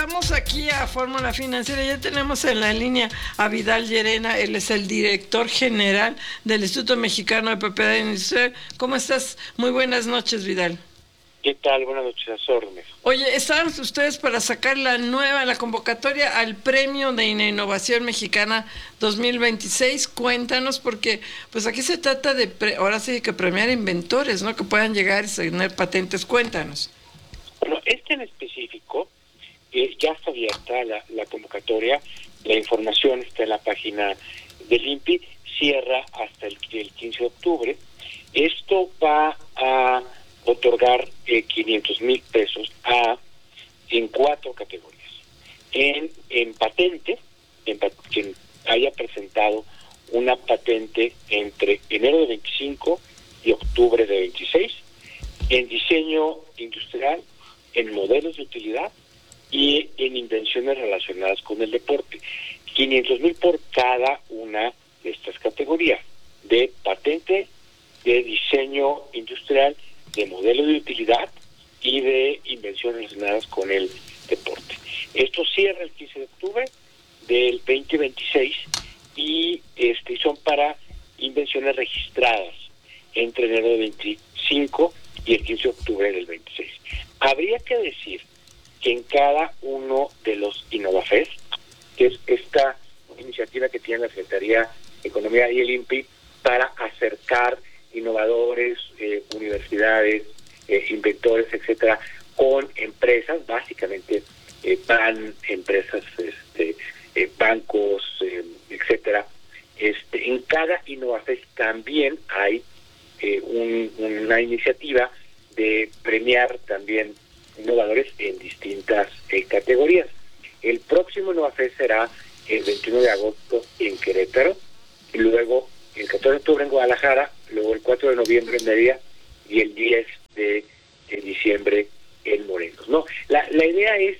Vamos aquí a Fórmula Financiera. Ya tenemos en la línea a Vidal Llerena. Él es el director general del Instituto Mexicano de Propiedad Industrial. ¿Cómo estás? Muy buenas noches, Vidal. ¿Qué tal? Buenas noches, a sus órdenes. Oye, ¿están ustedes para sacar la convocatoria al Premio de Innovación Mexicana 2026? Cuéntanos, porque pues aquí se trata de, ahora sí que premiar inventores, ¿no? Que puedan llegar y tener patentes. Cuéntanos. Bueno, en específico, ya está abierta la convocatoria, la información está en la página del INPI, cierra hasta el 15 de octubre. Esto va a otorgar 500,000 pesos en 4 categorías. En patente, quien haya presentado una patente entre enero de 25 y octubre de 26, en diseño industrial, en modelos de utilidad y en invenciones relacionadas con el deporte. 500,000 por cada una de estas categorías, de patente, de diseño industrial, de modelo de utilidad y de invenciones relacionadas con el deporte. Esto cierra el 15 de octubre del 2026 y son para invenciones registradas entre enero de 25 y el 15 de octubre del 26. Habría que decir que en cada uno de los InnovaFest, que es esta iniciativa que tiene la Secretaría de Economía y el INPI para acercar innovadores, universidades, inventores, etcétera, con empresas, básicamente empresas, bancos, etcétera. En cada InnovaFest también hay una iniciativa de premiar también innovadores en distintas categorías. El próximo InnovaFest será el 21 de agosto en Querétaro, y luego el 14 de octubre en Guadalajara, luego el 4 de noviembre en Mérida y el 10 de diciembre en Morelos, ¿no? La idea es,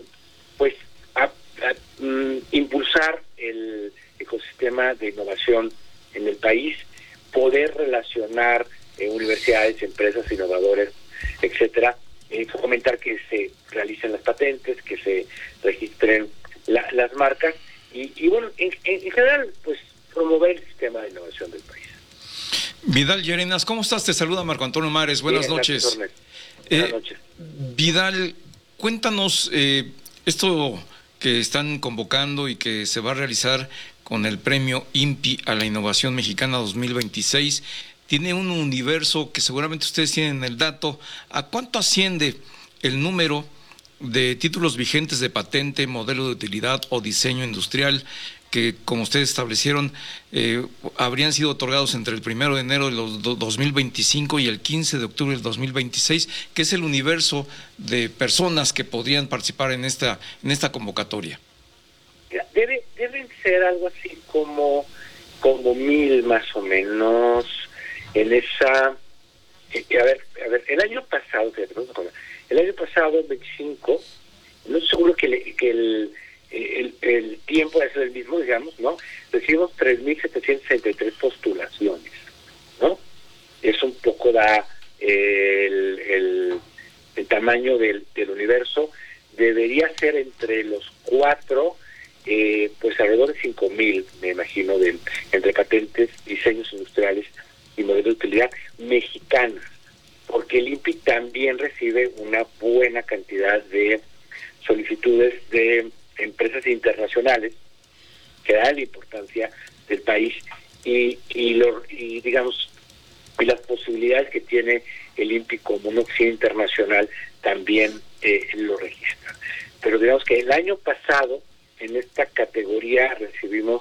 impulsar el ecosistema de innovación en el país, poder relacionar universidades, empresas, innovadores, etcétera, fomentar que se realicen las patentes, que se registren las marcas y bueno, en general, pues promover el sistema de innovación del país. Vidal Llerenas, ¿cómo estás? Te saluda Marco Antonio Mares. Buenas noches. Buenas noches. Vidal, cuéntanos esto que están convocando y que se va a realizar con el premio INPI a la Innovación Mexicana 2026. Tiene un universo que seguramente ustedes tienen el dato. ¿A cuánto asciende el número de títulos vigentes de patente, modelo de utilidad o diseño industrial que, como ustedes establecieron, habrían sido otorgados entre el 1 de enero de 2025 y el 15 de octubre del 2026, que es el universo de personas que podrían participar en esta convocatoria? Deben ser algo así como 1,000 más o menos en esa. A ver, el año pasado, el 25, no estoy seguro que el tiempo es el mismo, digamos, ¿no? Recibimos 3,763 postulaciones, ¿no? Eso un poco da el tamaño del universo. Debería ser entre los 4, pues alrededor de 5,000, me imagino, entre patentes, diseños industriales y modelos de utilidad mexicanas, porque el INPI también recibe una buena cantidad de solicitudes de empresas internacionales que dan la importancia del país y digamos, y las posibilidades que tiene el INPI como un oficina internacional también lo registra. Pero digamos que el año pasado en esta categoría recibimos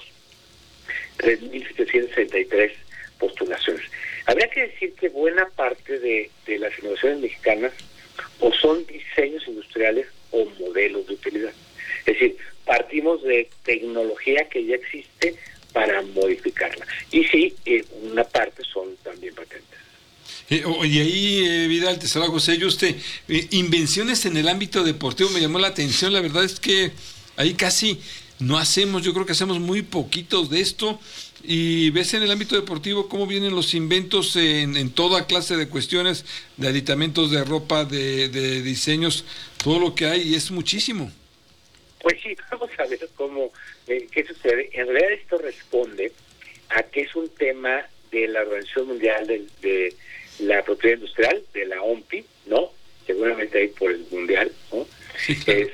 3,763 postulaciones. Habría que decir que buena parte de las innovaciones mexicanas o son diseños industriales o modelos de utilidad. Es decir, partimos de tecnología que ya existe para modificarla. Y sí, una parte son también patentes. Y ahí, Vidal, te saluda José Yuste. Invenciones en el ámbito deportivo me llamó la atención. La verdad es que ahí casi no hacemos, yo creo que hacemos muy poquitos de esto. Y ves en el ámbito deportivo cómo vienen los inventos en toda clase de cuestiones, de aditamentos de ropa, de diseños, todo lo que hay, y es muchísimo. Pues sí, vamos a ver qué sucede. En realidad esto responde a que es un tema de la Organización Mundial de la Propiedad Industrial, de la OMPI, ¿no? Seguramente ahí por el Mundial, ¿no? Sí, claro.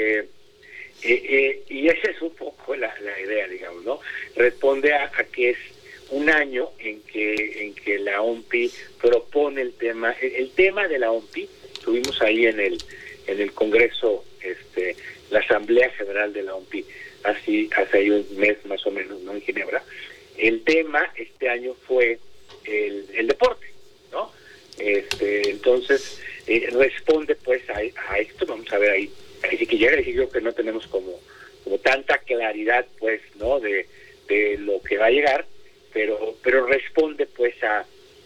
Y esa es un poco la idea, digamos, ¿no? Responde a que es un año en que la OMPI propone el tema de la OMPI. Tuvimos ahí en el Congreso, la Asamblea General de la OMPI, hace ahí un mes más o menos, ¿no? En Ginebra. El tema este año fue el deporte, ¿no? Entonces responde pues a esto. Vamos a ver ahí sí que llega, y creo que no tenemos como tanta claridad pues, ¿no? de lo que va a llegar, pero responde pues a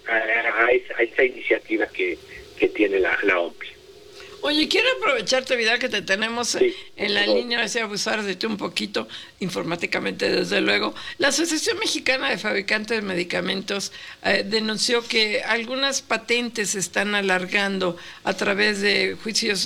esa iniciativa que tiene la OMPI. Oye, quiero aprovecharte, Vidal, que te tenemos en la línea, a ver si abusar de ti un poquito, informáticamente desde luego. La Asociación Mexicana de Fabricantes de Medicamentos denunció que algunas patentes se están alargando a través de juicios,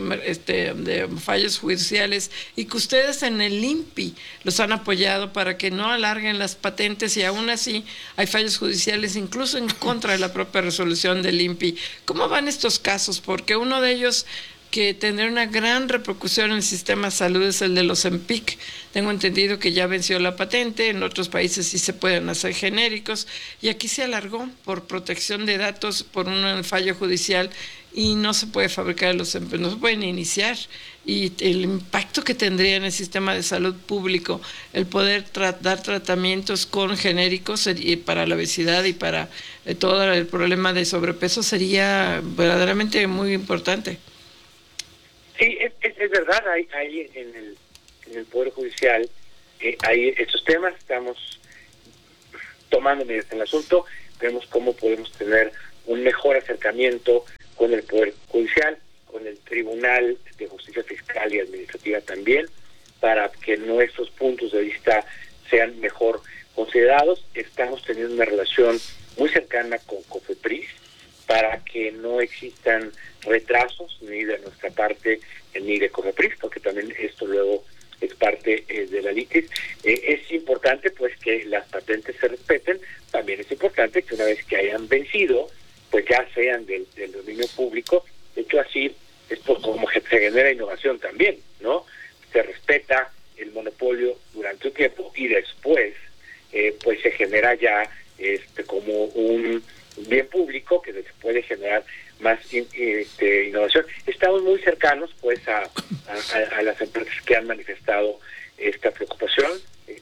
de fallos judiciales, y que ustedes en el INPI los han apoyado para que no alarguen las patentes, y aún así hay fallos judiciales incluso en contra de la propia resolución del INPI. ¿Cómo van estos casos? Porque uno de ellos que tendrá una gran repercusión en el sistema de salud es el de los Empic. Tengo entendido que ya venció la patente, en otros países sí se pueden hacer genéricos, y aquí se alargó por protección de datos, por un fallo judicial, y no se puede fabricar los Empic, no se pueden iniciar. Y el impacto que tendría en el sistema de salud público el poder dar tratamientos con genéricos para la obesidad y para todo el problema de sobrepeso sería verdaderamente muy importante. Sí, es verdad, hay en el Poder Judicial hay estos temas, estamos tomando medidas en el asunto, vemos cómo podemos tener un mejor acercamiento con el Poder Judicial, con el Tribunal de Justicia Fiscal y Administrativa también, para que nuestros puntos de vista sean mejor considerados. Estamos teniendo una relación muy cercana con COFEPRIS para que no existan retrasos ni de nuestra parte ni de COFEPRIS, porque también esto luego es parte de la litis. Es importante pues que las patentes se respeten. También es importante que una vez que hayan vencido, pues ya sean del dominio público. De hecho, así es por cómo se genera innovación también, ¿no? Se respeta el monopolio durante un tiempo y después pues se genera ya como un bien público que se puede generar más innovación. Estamos muy cercanos pues a las empresas que han manifestado esta preocupación,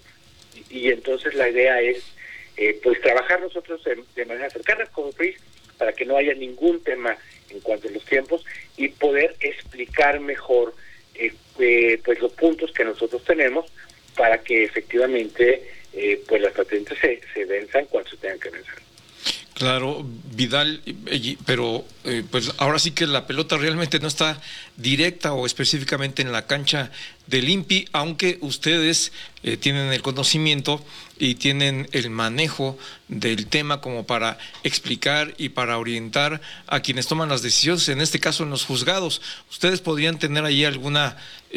y entonces la idea es pues trabajar nosotros de manera cercana con PRIS para que no haya ningún tema en cuanto a los tiempos y poder explicar mejor pues los puntos que nosotros tenemos para que efectivamente pues las patentes se venzan cuando se tengan que vencer. Claro, Vidal, pero pues ahora sí que la pelota realmente no está directa o específicamente en la cancha del INPI, aunque ustedes tienen el conocimiento y tienen el manejo del tema como para explicar y para orientar a quienes toman las decisiones, en este caso en los juzgados. ¿Ustedes podrían tener ahí alguna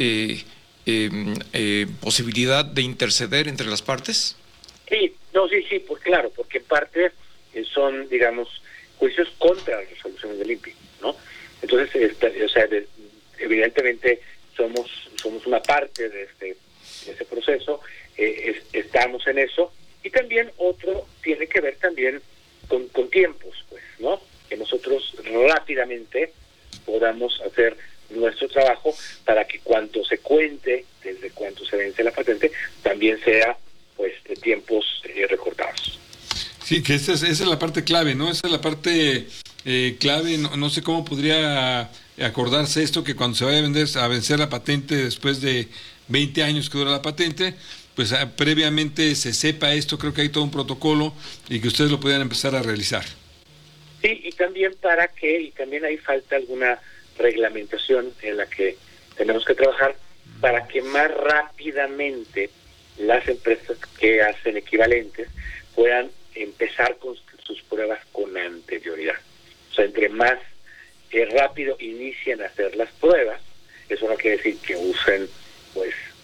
posibilidad de interceder entre las partes? Sí, pues claro, porque en parte son, digamos, juicios contra las resoluciones del INPI, ¿no? Entonces, evidentemente somos una parte de ese proceso, estamos en eso, y también otro tiene que ver también con tiempos, pues, ¿no? Que nosotros rápidamente podamos hacer nuestro trabajo para que cuanto se cuente, desde cuánto se vence la patente, también sea, pues, de tiempos recortados. Sí, que esa es la parte clave, ¿no? Esa es la parte clave. No sé cómo podría acordarse esto, que cuando se vaya a vencer la patente después de 20 años que dura la patente, pues previamente se sepa esto. Creo que hay todo un protocolo y que ustedes lo puedan empezar a realizar. Sí, y también también ahí falta alguna reglamentación en la que tenemos que trabajar para que más rápidamente las empresas que hacen equivalentes puedan empezar con sus pruebas con anterioridad. O sea, entre más rápido inicien a hacer las pruebas, eso no quiere decir que usen pues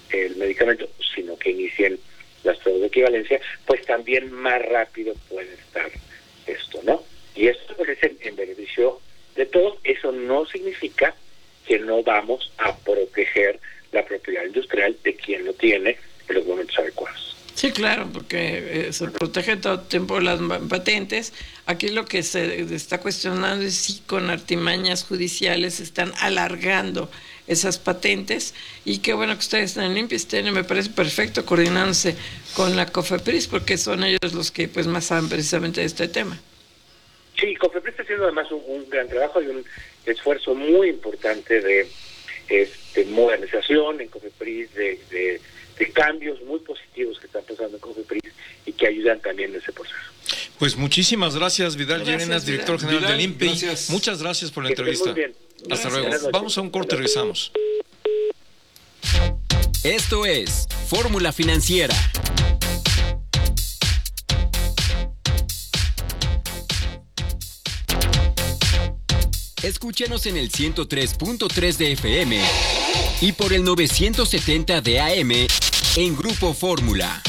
el medicamento, sino que inicien las pruebas de equivalencia, pues también más rápido puede estar esto, ¿no? Y esto pues es en beneficio de todos. Eso no significa que no vamos a proteger la propiedad industrial de quien lo tiene en los momentos adecuados. Sí, claro, porque se protege todo el tiempo las patentes. Aquí lo que se está cuestionando es si con artimañas judiciales están alargando esas patentes, y qué bueno que ustedes están en INPI, me parece perfecto coordinándose con la COFEPRIS, porque son ellos los que pues más saben precisamente de este tema. Sí, COFEPRIS está haciendo además un gran trabajo y un esfuerzo muy importante de modernización en COFEPRIS, de cambios muy positivos que están pasando en COFEPRIS y que ayudan también en ese proceso. Pues muchísimas gracias, Vidal Llerenas, director general del INPI. Gracias. Muchas gracias por la Que entrevista. estén muy bien. Hasta Gracias. luego. Vamos a un corte, regresamos. Esto es Fórmula Financiera. Escúchanos en el 103.3 de FM y por el 970 de AM en Grupo Fórmula.